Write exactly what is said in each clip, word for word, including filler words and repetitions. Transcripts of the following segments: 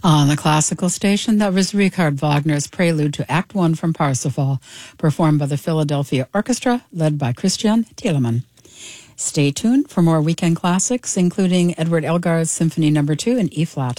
On the classical station, that was Richard Wagner's prelude to Act One from Parsifal, performed by the Philadelphia Orchestra, led by Christian Thielemann. Stay tuned for more weekend classics, including Edward Elgar's Symphony Number Two in E-flat.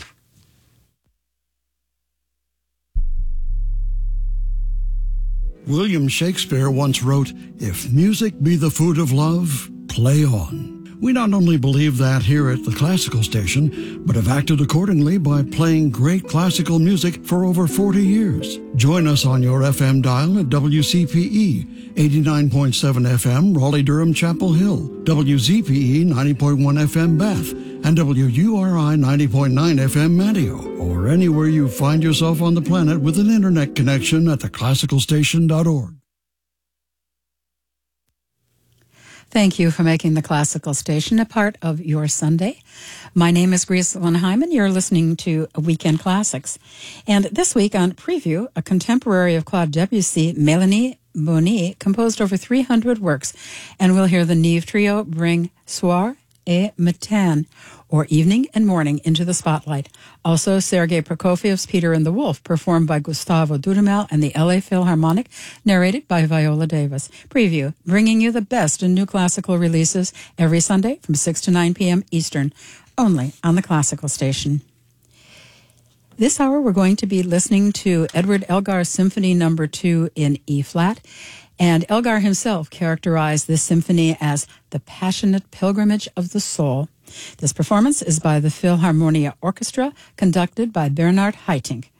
William Shakespeare once wrote, "If music be the food of love, play on." We not only believe that here at the classical station, but have acted accordingly by playing great classical music for over forty years. Join us on your F M dial at W C P E, eighty-nine point seven F M, Raleigh-Durham, Chapel Hill, W Z P E, ninety point one F M, Bath, and W U R I, ninety point nine F M, Manteo, or anywhere you find yourself on the planet with an internet connection at the classical station dot org. Thank you for making the Classical Station a part of your Sunday. My name is Griselyn Hyman. You're listening to Weekend Classics. And this week on Preview, a contemporary of Claude Debussy, Mélanie Bonny, composed over three hundred works. And we'll hear the Nive Trio bring Soir et Matin, or Evening and Morning, into the spotlight. Also, Sergei Prokofiev's Peter and the Wolf, performed by Gustavo Dudamel and the L A Philharmonic, narrated by Viola Davis. Preview, bringing you the best in new classical releases every Sunday from six to nine p.m. Eastern, only on the Classical Station. This hour, we're going to be listening to Edward Elgar's Symphony Number Two in E-flat. And Elgar himself characterized this symphony as the passionate pilgrimage of the soul. This performance is by the Philharmonia Orchestra, conducted by Bernard Haitink.